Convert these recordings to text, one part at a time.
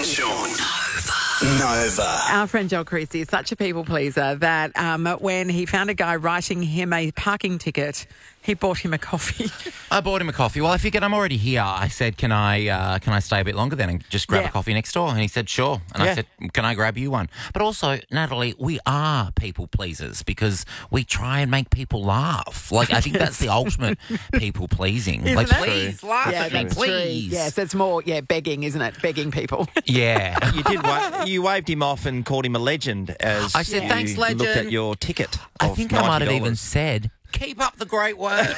and Sean. Nova. Our friend Joel Creasy is such a people pleaser that when he found a guy writing him a parking ticket, he bought him a coffee. I bought him a coffee. Well, I figured I'm already here. I said, can I stay a bit longer then and just grab a coffee next door? And he said, sure. And I said, can I grab you one? But also, Natalie, we are people pleasers because we try and make people laugh. Like, I think that's the ultimate people pleasing. Isn't like, it? please, laugh at me, that's please. True. Yes, it's more, begging, isn't it? Begging people. Yeah. You waved him off and called him a legend as I said, thanks, legend. Looked at your ticket. I think I might have $90. even said, keep up the great work.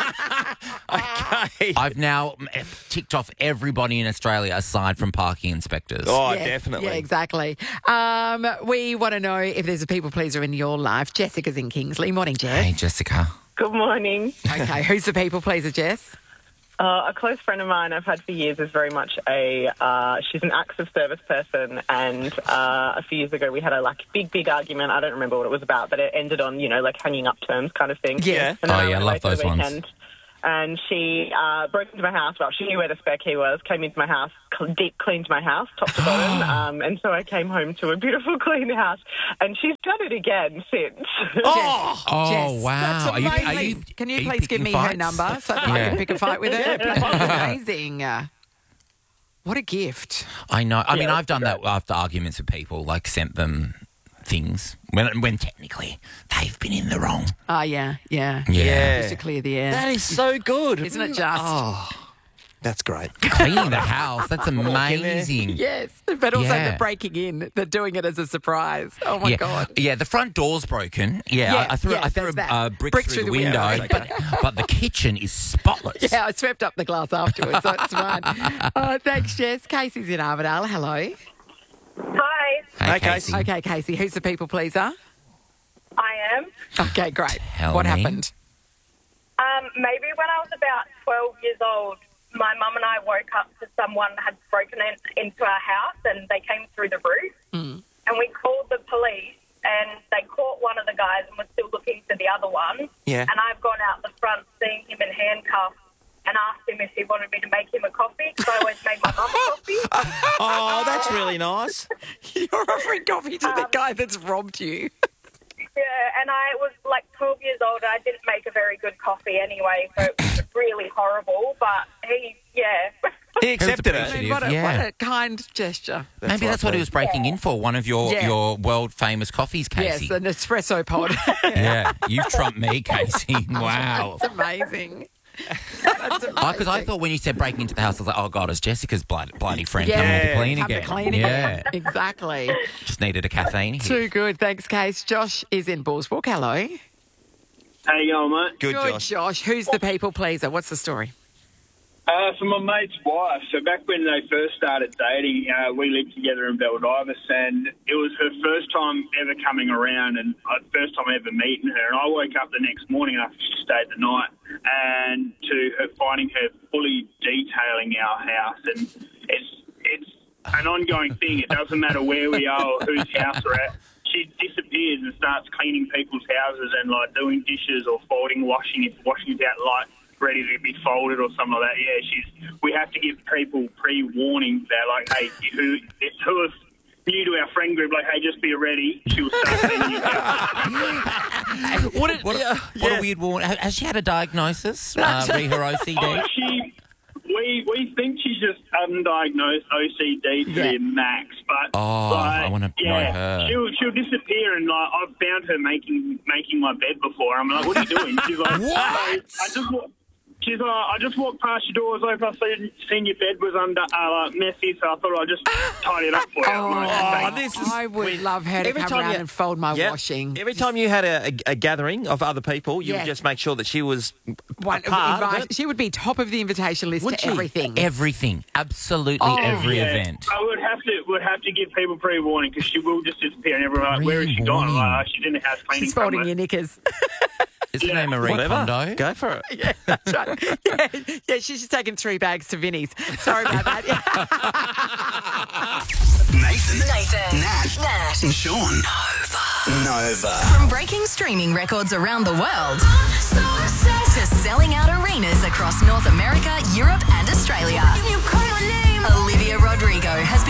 Okay. I've now ticked off everybody in Australia aside from parking inspectors. Oh, Yes, definitely. Yeah, exactly. We want to know if there's a people pleaser in your life. Jessica's in Kingsley. Morning, Jess. Hey, Jessica. Good morning. Okay, who's the people pleaser, Jess? A close friend of mine I've had for years is very much she's an acts of service person, and a few years ago we had a big argument. I don't remember what it was about, but it ended on, hanging up terms kind of thing. Yeah. And then I went love away for the those ones. weekend, and she broke into my house. Well, she knew where the spare key was, came into my house, deep cleaned my house, top to bottom, and so I came home to a beautiful clean house, and she's done it again since. Oh, Jess, wow. That's amazing. Can you please give me her number so that I can pick a fight with her? That's amazing. What a gift. I know. I mean, I've done that after arguments with people, sent them things when technically they've been in the wrong. Oh, yeah. Yeah. Just to clear the air. that is so good. Isn't it just? Oh, that's great. Cleaning the house, that's amazing. Yes, but also Yeah. the breaking in, the doing it as a surprise. Oh, my yeah. God. Yeah, the front door's broken. Yeah, I threw there's a that. brick through the window, but the kitchen is spotless. Yeah, I swept up the glass afterwards, so it's fine. Thanks, Jess. Casey's in Armadale. Hello. Hi, Hey, Hey, Casey. Okay, Casey, who's the people pleaser? I am. Okay, great. Tell What me. happened? Maybe when I was about 12 years old, my mum and I woke up to someone had broken into our house and they came through the roof. And we called the police and they caught one of the guys and were still looking for the other one. Yeah. And I've gone out the front seeing him in handcuffs and asked him if he wanted me to make him a coffee because I always made my mum a coffee. Oh, that's really nice. You're offering coffee to the guy that's robbed you. Yeah, and I was 12 years old and I didn't make a very good coffee anyway, so it was really horrible, but he accepted Who's it. appreciative? What Yeah. a kind gesture. Maybe that's what he was breaking in for, one of your world famous coffees, Casey. Yes, an espresso pod. Yeah, you've trumped me, Casey. Wow. That's amazing. That's amazing. Because I thought when you said breaking into the house, I was like, oh, God, it's Jessica's bloody friend Yeah. coming to clean Come to again. clean Yeah, again. Exactly. just needed a caffeine here. Too good. Thanks, Case. Josh is in Bullsbrook. Hello. How you going, mate? Good, Josh. Who's the people pleaser? What's the story? For my mate's wife, so back when they first started dating, we lived together in Baldivis, and it was her first time ever coming around and first time ever meeting her. And I woke up the next morning after she stayed the night and to her finding her fully detailing our house. And it's an ongoing thing. It doesn't matter where we are or whose house we're at. She disappears and starts cleaning people's houses and doing dishes or folding washing if washing's out ready to be folded or something like that. Yeah, we have to give people pre-warning that hey, who is new to our friend group, hey, just be ready. She'll start cleaning your house. What a weird woman. Has she had a diagnosis? Her OCD? We think she's just undiagnosed OCD to the max, but I want to know her. She'll disappear, and I've found her making my bed before. I'm like, what are you doing? She's like, What? I just walked past your doors over. I seen your bed was messy, so I thought I'd just tidy it up for you. I would love her to come around and fold my washing. Every time you had a gathering of other people, you would just make sure that she was part of it. She would be top of the invitation list to everything. Everything. Absolutely every event. I would have to give people pre-warning because she will just disappear and everyone like, where is she gone? She's in the house cleaning. She's folding your knickers. Is her name Marie Kondo? Go for it. Yeah, that's right. Yeah, she's just taken 3 bags to Vinnie's. Sorry about that. Nathan, Nat, and Sean. Nova. From breaking streaming records around the world to selling out arenas across North America, Europe and Australia. Olivia Rodrigo has become one of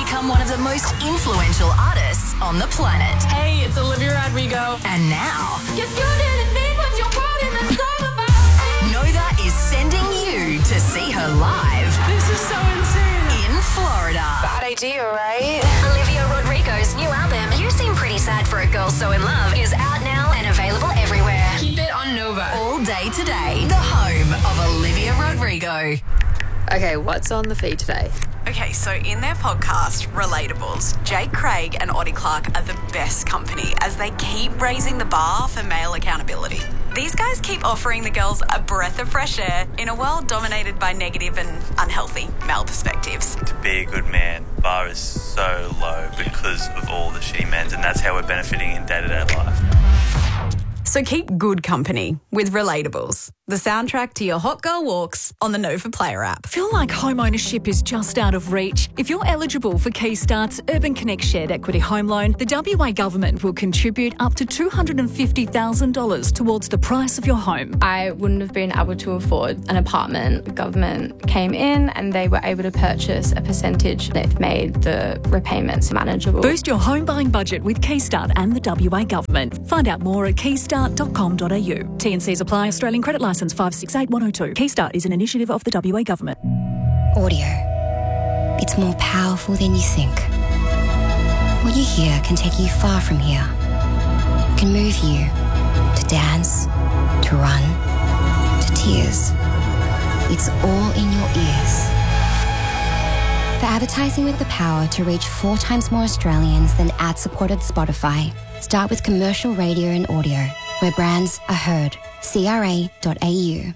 the most influential artists on the planet. Hey, it's Olivia Rodrigo. And now, Guess you didn't think what your body was all about. Nova is sending you to see her live This is so insane. in Florida. Bad idea, right? Olivia Rodrigo's new album, You Seem Pretty Sad for a Girl So in Love, is out now and available everywhere. Keep it on Nova. All day today, the home of Olivia Rodrigo. Okay, what's on the feed today? Okay, so in their podcast, Relatables, Jake Craig and Audie Clark are the best company as they keep raising the bar for male accountability. These guys keep offering the girls a breath of fresh air in a world dominated by negative and unhealthy male perspectives. To be a good man, bar is so low because of all the she-mens, and that's how we're benefiting in day-to-day life. So keep good company with Relatables, the soundtrack to your hot girl walks on the Nova Player app. Feel like home ownership is just out of reach? If you're eligible for Keystart's Urban Connect Shared Equity Home Loan, the WA Government will contribute up to $250,000 towards the price of your home. I wouldn't have been able to afford an apartment. The government came in and they were able to purchase a percentage that made the repayments manageable. Boost your home buying budget with Keystart and the WA Government. Find out more at keystart.com.au. T&Cs apply. Australian Credit Licence 568102. Keystart is an initiative of the WA Government. Audio. It's more powerful than you think. What you hear can take you far from here. It can move you to dance, to run, to tears. It's all in your ears. For advertising with the power to reach 4 times more Australians than ad-supported Spotify, start with commercial radio and audio, where brands are heard. CRA.au.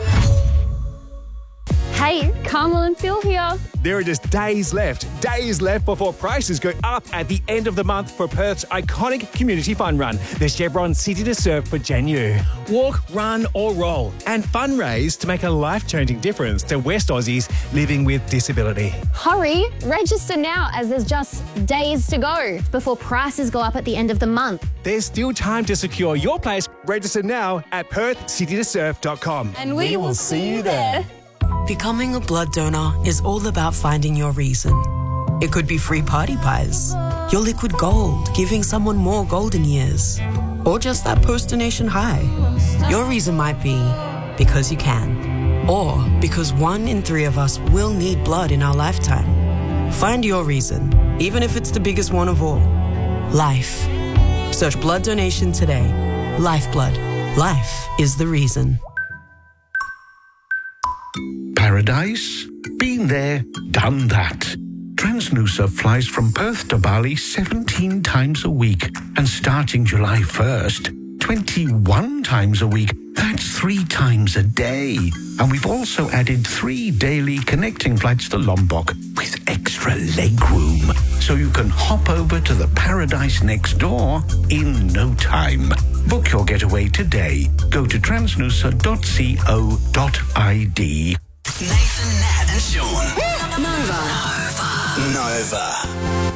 Hey, Carmel and Phil here. There are just days left before prices go up at the end of the month for Perth's iconic community fun run, the Chevron City to Surf for Janu. Walk, run or roll and fundraise to make a life-changing difference to West Aussies living with disability. Hurry, register now as there's just days to go before prices go up at the end of the month. There's still time to secure your place. Register now at perthcitytosurf.com. And we will see you there. Becoming a blood donor is all about finding your reason. It could be free party pies, your liquid gold, giving someone more golden years, or just that post-donation high. Your reason might be because you can, or because 1 in 3 of us will need blood in our lifetime. Find your reason, even if it's the biggest one of all. Life. Search blood donation today. Lifeblood. Life is the reason. Paradise? Been there, done that. Transnusa flies from Perth to Bali 17 times a week. And starting July 1st, 21 times a week. That's 3 times a day. And we've also added 3 daily connecting flights to Lombok with extra legroom. So you can hop over to the paradise next door in no time. Book your getaway today. Go to transnusa.co.id. Nathan, Nat and Sean. Nova. Nova.